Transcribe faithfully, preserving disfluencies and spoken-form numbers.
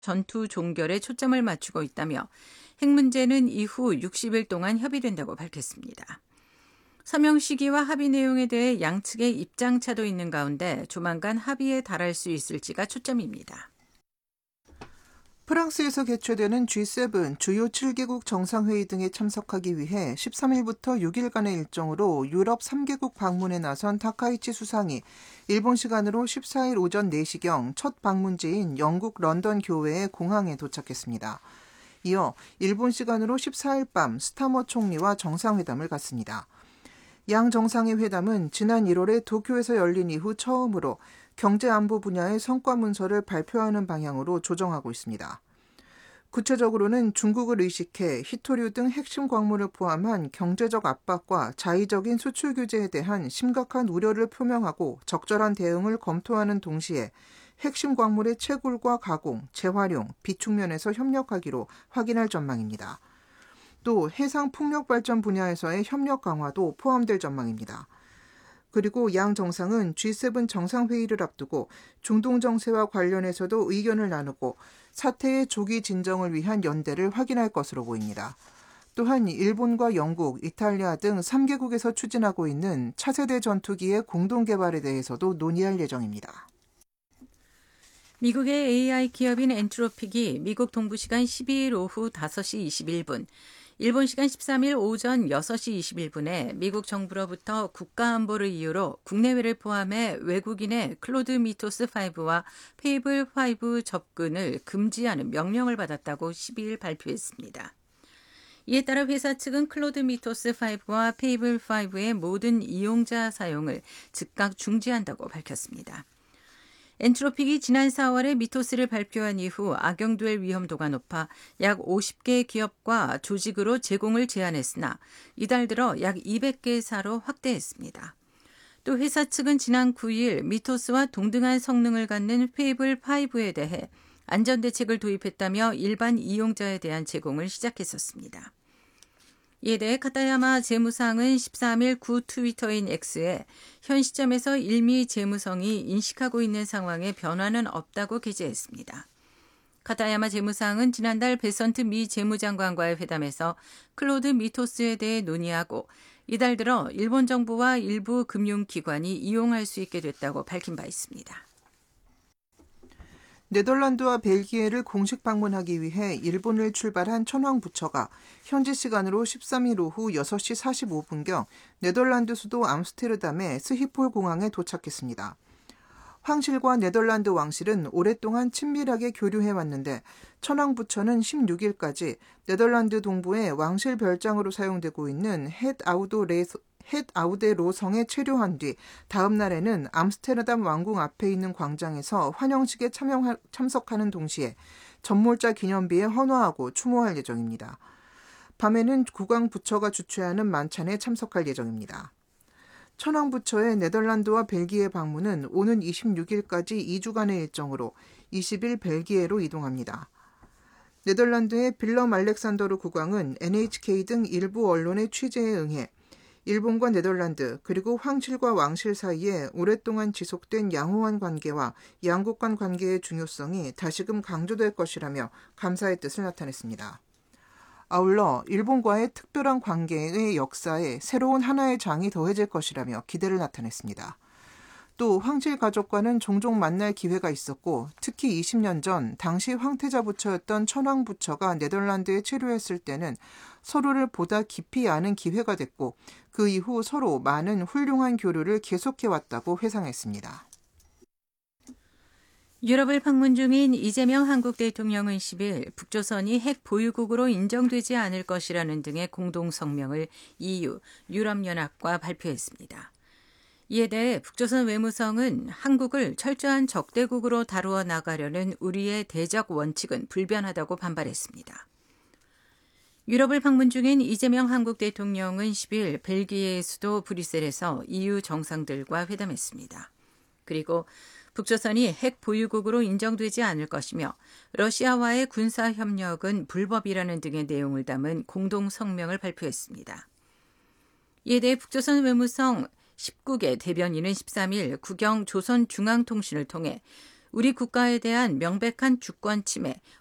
전투 종결에 초점을 맞추고 있다며 핵 문제는 이후 육십 일 동안 협의된다고 밝혔습니다. 서명 시기와 합의 내용에 대해 양측의 입장차도 있는 가운데 조만간 합의에 달할 수 있을지가 초점입니다. 프랑스에서 개최되는 지 세븐 주요 칠 개국 정상회의 등에 참석하기 위해 십삼 일부터 육 일간의 일정으로 유럽 삼 개국 방문에 나선 타카이치 수상이 일본 시간으로 십사 일 오전 네 시경 첫 방문지인 영국 런던 교외의 공항에 도착했습니다. 이어 일본 시간으로 십사 일 밤 스타머 총리와 정상회담을 갖습니다. 양 정상의 회담은 지난 일월에 도쿄에서 열린 이후 처음으로 경제안보 분야의 성과 문서를 발표하는 방향으로 조정하고 있습니다. 구체적으로는 중국을 의식해 히토류 등 핵심 광물을 포함한 경제적 압박과 자의적인 수출 규제에 대한 심각한 우려를 표명하고 적절한 대응을 검토하는 동시에 핵심 광물의 채굴과 가공, 재활용, 비축면에서 협력하기로 확인할 전망입니다. 또 해상 풍력 발전 분야에서의 협력 강화도 포함될 전망입니다. 그리고 양 정상은 지 세븐 정상회의를 앞두고 중동 정세와 관련해서도 의견을 나누고 사태의 조기 진정을 위한 연대를 확인할 것으로 보입니다. 또한 일본과 영국, 이탈리아 등 삼 개국에서 추진하고 있는 차세대 전투기의 공동 개발에 대해서도 논의할 예정입니다. 미국의 에이아이 기업인 엔트로픽이 미국 동부시간 십이 일 오후 다섯 시 이십일 분, 일본 시간 십삼 일 오전 여섯 시 이십일 분에 미국 정부로부터 국가안보를 이유로 국내외를 포함해 외국인의 클로드 미토스 파이브와 페이블 파이브 접근을 금지하는 명령을 받았다고 십이 일 발표했습니다. 이에 따라 회사 측은 클로드 미토스 파이브와 페이블 파이브의 모든 이용자 사용을 즉각 중지한다고 밝혔습니다. 엔트로픽이 지난 사월에 미토스를 발표한 이후 악용될 위험도가 높아 약 오십 개 기업과 조직으로 제공을 제한했으나 이달 들어 약 이백 개사로 확대했습니다. 또 회사 측은 지난 구 일 미토스와 동등한 성능을 갖는 페이블 파이브에 대해 안전대책을 도입했다며 일반 이용자에 대한 제공을 시작했었습니다. 이에 대해 카타야마 재무상은 십삼 일 구 트위터인 X에 현 시점에서 일미 재무성이 인식하고 있는 상황에 변화는 없다고 게재했습니다. 카타야마 재무상은 지난달 베선트 미 재무장관과의 회담에서 클로드 미토스에 대해 논의하고 이달 들어 일본 정부와 일부 금융기관이 이용할 수 있게 됐다고 밝힌 바 있습니다. 네덜란드와 벨기에를 공식 방문하기 위해 일본을 출발한 천황 부처가 현지 시간으로 십삼 일 오후 여섯 시 사십오 분경 네덜란드 수도 암스테르담의 스히폴 공항에 도착했습니다. 황실과 네덜란드 왕실은 오랫동안 친밀하게 교류해왔는데 천황 부처는 십육 일까지 네덜란드 동부의 왕실 별장으로 사용되고 있는 헷 아우도 레서 헷 아우데로성에 체류한 뒤 다음 날에는 암스테르담 왕궁 앞에 있는 광장에서 환영식에 참여, 참석하는 동시에 전몰자 기념비에 헌화하고 추모할 예정입니다. 밤에는 국왕 부처가 주최하는 만찬에 참석할 예정입니다. 천황 부처의 네덜란드와 벨기에 방문은 오는 이십육 일까지 이 주간의 일정으로 이십 일 벨기에로 이동합니다. 네덜란드의 빌럼 알렉산더르 국왕은 엔에이치케이 등 일부 언론의 취재에 응해 일본과 네덜란드 그리고 황실과 왕실 사이에 오랫동안 지속된 양호한 관계와 양국 간 관계의 중요성이 다시금 강조될 것이라며 감사의 뜻을 나타냈습니다. 아울러 일본과의 특별한 관계의 역사에 새로운 하나의 장이 더해질 것이라며 기대를 나타냈습니다. 또 황실 가족과는 종종 만날 기회가 있었고 특히 이십 년 전 당시 황태자 부처였던 천황 부처가 네덜란드에 체류했을 때는 서로를 보다 깊이 아는 기회가 됐고 그 이후 서로 많은 훌륭한 교류를 계속해왔다고 회상했습니다. 유럽을 방문 중인 이재명 한국 대통령은 십 일 북조선이 핵 보유국으로 인정되지 않을 것이라는 등의 공동 성명을 이유, 유럽연합과 발표했습니다. 이에 대해 북조선 외무성은 한국을 철저한 적대국으로 다루어 나가려는 우리의 대적 원칙은 불변하다고 반발했습니다. 유럽을 방문 중인 이재명 한국 대통령은 십 일 벨기에의 수도 브뤼셀에서 이유 정상들과 회담했습니다. 그리고 북조선이 핵 보유국으로 인정되지 않을 것이며 러시아와의 군사협력은 불법이라는 등의 내용을 담은 공동 성명을 발표했습니다. 이에 대해 북조선 외무성 십구 개 대변인은 십삼 일 국영 조선중앙통신을 통해 우리 국가에 대한 명백한 주권 침해,